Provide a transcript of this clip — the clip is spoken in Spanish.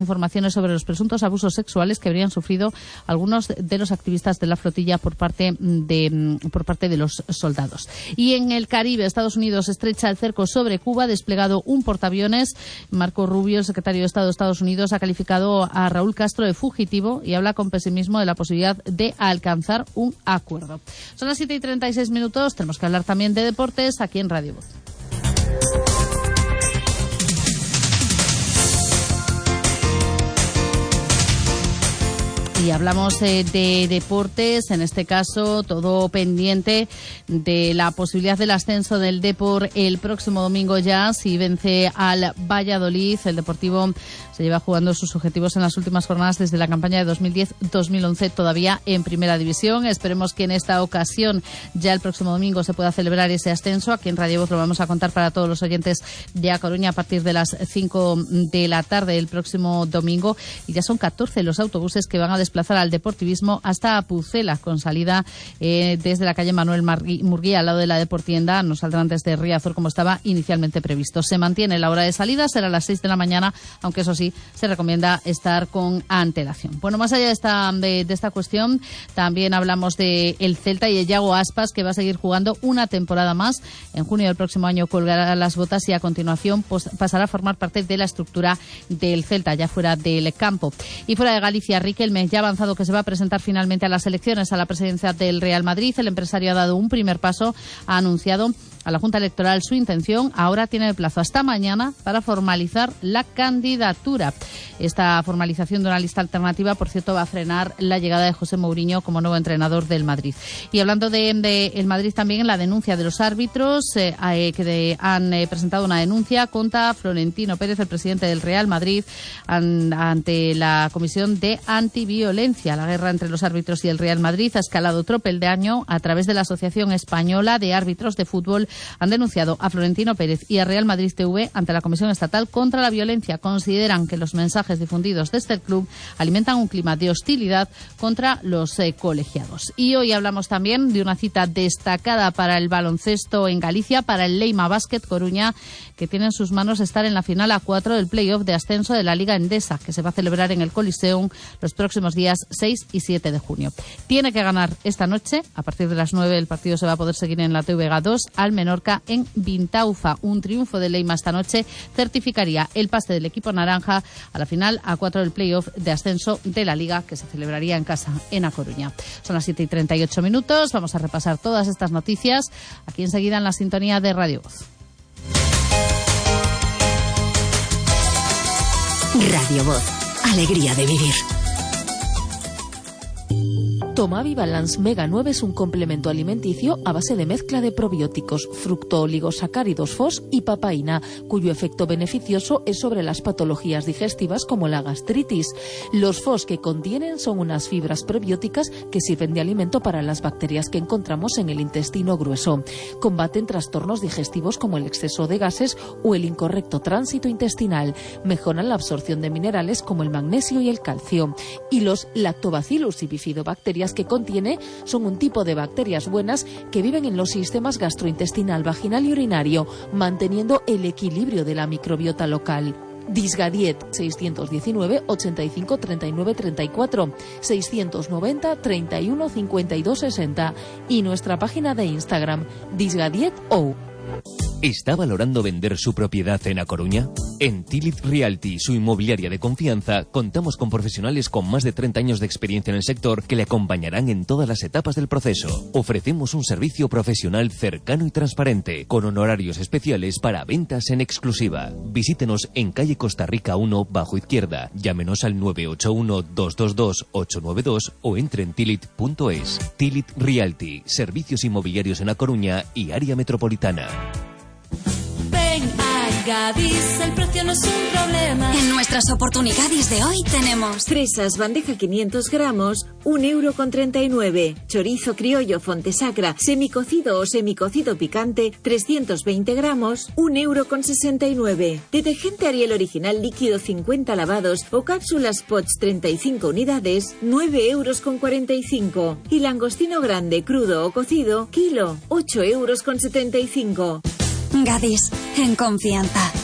informaciones sobre los presuntos abusos sexuales que habrían sufrido algunos de los activistas de la flotilla por parte de los soldados. Y en el Caribe, Estados Unidos estrecha el cerco sobre Cuba, desplegado un portaaviones. Marco Rubio, el secretario de Estado de Estados Unidos, ha calificado a Raúl Castro de fugitivo y habla con pesimismo de la posibilidad de alcanzar un acuerdo. Son las 7:36 minutos. Tenemos que hablar también de deportes aquí en Radio Voz. Y hablamos de deportes, en este caso todo pendiente de la posibilidad del ascenso del Depor el próximo domingo ya, si vence al Valladolid. El Deportivo se lleva jugando sus objetivos en las últimas jornadas desde la campaña de 2010-2011, todavía en Primera División. Esperemos que en esta ocasión, ya el próximo domingo, se pueda celebrar ese ascenso. Aquí en Radio Voz lo vamos a contar para todos los oyentes de A Coruña a partir de las 5 de la tarde el próximo domingo. Y ya son 14 los autobuses que van a desplazar al Deportivismo hasta Pucela, con salida desde la calle Manuel Murguía, al lado de la Deportienda. No saldrán desde Riazor como estaba inicialmente previsto. Se mantiene la hora de salida, será a las 6 de la mañana, aunque eso sí, se recomienda estar con antelación. Bueno, más allá de esta cuestión, también hablamos de el Celta y el Yago Aspas, que va a seguir jugando una temporada más. En junio del próximo año colgará las botas y a continuación pasará a formar parte de la estructura del Celta, ya fuera del campo. Y fuera de Galicia, Riquelme ya ha avanzado que se va a presentar finalmente a las elecciones a la presidencia del Real Madrid. El empresario ha dado un primer paso, ha anunciado a la Junta Electoral su intención. Ahora tiene el plazo hasta mañana para formalizar la candidatura. Esta formalización de una lista alternativa, por cierto, va a frenar la llegada de José Mourinho como nuevo entrenador del Madrid. Y hablando de el Madrid, también la denuncia de los árbitros que han presentado una denuncia contra Florentino Pérez, el presidente del Real Madrid, ante la Comisión de Antiviolencia. La guerra entre los árbitros y el Real Madrid ha escalado otro peldaño. A través de la Asociación Española de Árbitros de Fútbol han denunciado a Florentino Pérez y a Real Madrid TV ante la Comisión Estatal contra la Violencia. Consideran que los mensajes difundidos desde el club alimentan un clima de hostilidad contra los colegiados. Y hoy hablamos también de una cita destacada para el baloncesto en Galicia, para el Leima Basket Coruña, que tiene en sus manos estar en la final A4 del playoff de ascenso de la Liga Endesa, que se va a celebrar en el Coliseum los próximos días 6 y 7 de junio. Tiene que ganar esta noche. A partir de las 9 el partido se va a poder seguir en la TVG 2 al Menorca en Vintaufa. Un triunfo de Leima esta noche certificaría el pase del equipo naranja a la final A4 del playoff de ascenso de la Liga, que se celebraría en casa en A Coruña. Son las 7:38 minutos. Vamos a repasar todas estas noticias aquí enseguida en la sintonía de Radio Voz. Radio Voz. Alegría de vivir. Tomavi Balance Mega 9 es un complemento alimenticio a base de mezcla de probióticos, fructooligosacáridos FOS y papaína, cuyo efecto beneficioso es sobre las patologías digestivas como la gastritis. Los FOS que contienen son unas fibras prebióticas que sirven de alimento para las bacterias que encontramos en el intestino grueso. Combaten trastornos digestivos como el exceso de gases o el incorrecto tránsito intestinal. Mejoran la absorción de minerales como el magnesio y el calcio. Y los lactobacillus y bifidobacterias que contiene son un tipo de bacterias buenas que viven en los sistemas gastrointestinal, vaginal y urinario, manteniendo el equilibrio de la microbiota local. Disgadiet 619 85 39 34 690 31 52 60 y nuestra página de Instagram disgadietou. ¿Está valorando vender su propiedad en A Coruña? En Tilit Realty, su inmobiliaria de confianza, contamos con profesionales con más de 30 años de experiencia en el sector que le acompañarán en todas las etapas del proceso. Ofrecemos un servicio profesional cercano y transparente, con honorarios especiales para ventas en exclusiva. Visítenos en calle Costa Rica 1, bajo izquierda. Llámenos al 981-222-892 o entre en tilit.es. Tilit Realty, servicios inmobiliarios en A Coruña y área metropolitana. Ven a Gadis, el precio no es un problema. En nuestras oportunidades de hoy tenemos fresas bandeja 500 gramos, 1,39 €. Chorizo criollo Fontesacra, semicocido o semicocido picante, 320 gramos, 1,69 €. Detergente Ariel original líquido 50 lavados o cápsulas Pots 35 unidades, 9,45 €. Y langostino grande, crudo o cocido, kilo, 8,75 €. Gadis, en confianza.